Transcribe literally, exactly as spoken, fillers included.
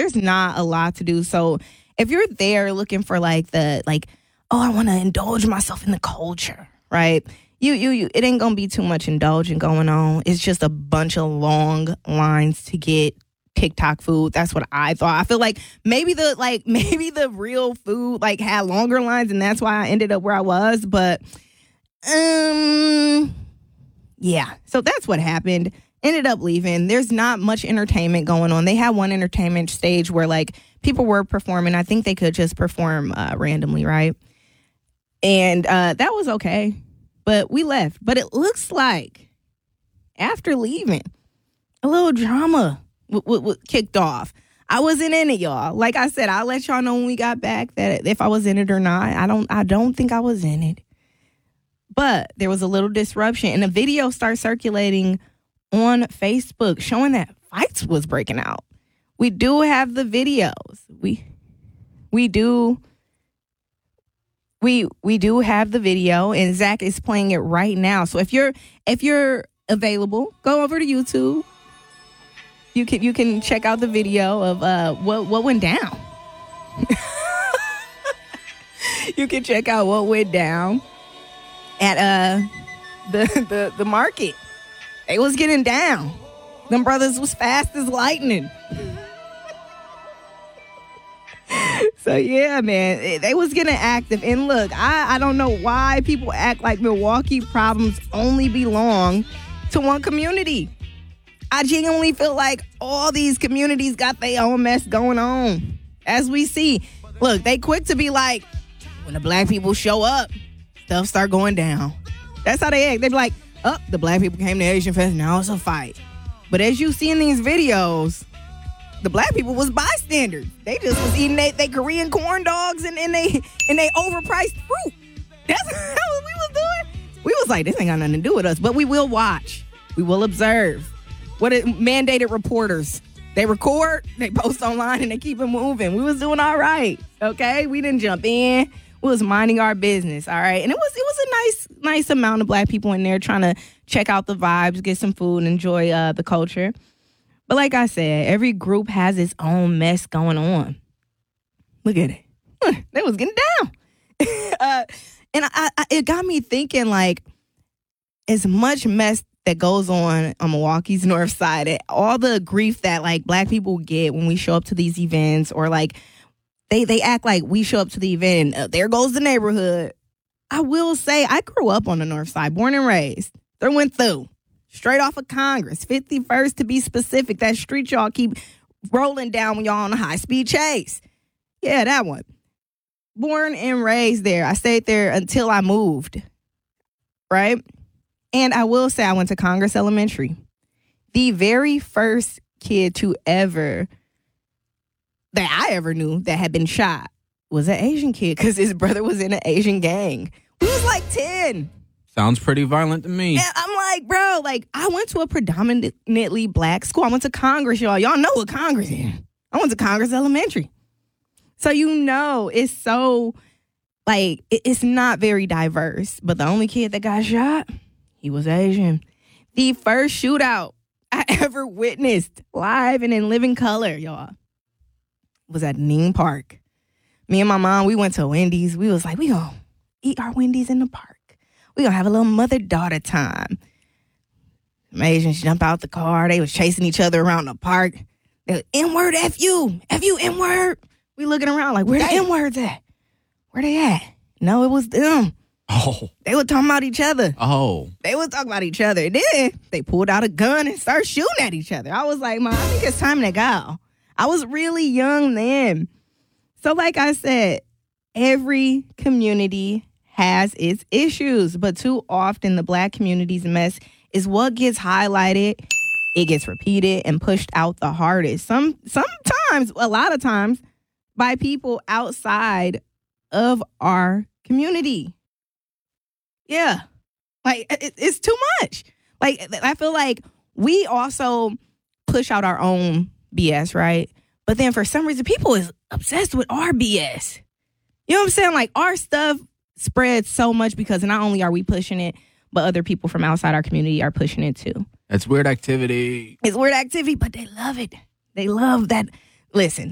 there's not a lot to do. So if you're there looking for like the, like, oh, I want to indulge myself in the culture, right? You, you, you, it ain't going to be too much indulging going on. It's just a bunch of long lines to get TikTok food. That's what I thought. I feel like maybe the, like, maybe the real food, like, had longer lines, and that's why I ended up where I was. But, um, yeah. So that's what happened. Ended up leaving. There's not much entertainment going on. They had one entertainment stage where, like, people were performing. I think they could just perform uh, randomly, right? And uh, that was okay. But we left. But it looks like after leaving, a little drama w- w- w- kicked off. I wasn't in it, y'all. Like I said, I'll let y'all know when we got back that if I was in it or not. I don't I don't think I was in it. But there was a little disruption. And a video started circulating on Facebook showing that fights was breaking out. We do have the videos. We we do we we do have the video, and Zach is playing it right now. So if you're if you're available, go over to YouTube. You can you can check out the video of uh what what went down. You can check out what went down at uh the the the market. They was getting down. Them brothers was fast as lightning. So, yeah, man, they was getting active. And look, I, I don't know why people act like Milwaukee problems only belong to one community. I genuinely feel like all these communities got their own mess going on. As we see, look, they quick to be like, when the black people show up, stuff start going down. That's how they act. They be like, oh, the black people came to Asian Fest, now it's a fight. But as you see in these videos, the black people was bystanders. They just was eating they, they Korean corn dogs and, and they and they overpriced fruit. That's what we was doing. We was like, this ain't got nothing to do with us. But we will watch. We will observe. What it mandated reporters. They record, they post online, and they keep it moving. We was doing all right. Okay? We didn't jump in. We was minding our business, all right? And it was it was a nice, nice amount of black people in there trying to check out the vibes, get some food, and enjoy uh, the culture. But like I said, every group has its own mess going on. Look at it. They was getting down. uh, and I, I, it got me thinking, like, as much mess that goes on on Milwaukee's north side, it, all the grief that, like, black people get when we show up to these events, or, like, they, they act like we show up to the event and uh, there goes the neighborhood. I will say, I grew up on the north side, born and raised. Through and through. Straight off of Congress, fifty-first to be specific. That street y'all keep rolling down when y'all on a high-speed chase. Yeah, that one. Born and raised there. I stayed there until I moved, right? And I will say I went to Congress Elementary. The very first kid to ever, that I ever knew that had been shot was an Asian kid because his brother was in an Asian gang. He was like ten. Sounds pretty violent to me. And I'm like, bro, like, I went to a predominantly black school. I went to Congress, y'all. Y'all know what Congress is. I went to Congress Elementary. So, you know, it's so, like, it's not very diverse. But the only kid that got shot, he was Asian. The first shootout I ever witnessed live and in living color, y'all, was at Ning Park. Me and my mom, we went to Wendy's. We was like, we gonna eat our Wendy's in the park. We gonna have a little mother-daughter time. Some Asians jump out the car. They was chasing each other around the park. They was, N-word, F you. F you, N-word. We looking around like, where the N-words at? Where they at? No, it was them. Oh. They were talking about each other. Oh. They were talking about each other. Then they pulled out a gun and started shooting at each other. I was like, Mom, I think it's time to go. I was really young then. So like I said, every community has its issues, but too often the black community's mess is what gets highlighted, it gets repeated and pushed out the hardest. Some sometimes, a lot of times, by people outside of our community. Yeah. Like, it, it's too much. Like, I feel like we also push out our own B S, right? But then for some reason, people is obsessed with our B S. You know what I'm saying? Like, our stuff spreads so much because not only are we pushing it, but other people from outside our community are pushing it too. It's weird activity. It's weird activity, but they love it. They love that. Listen,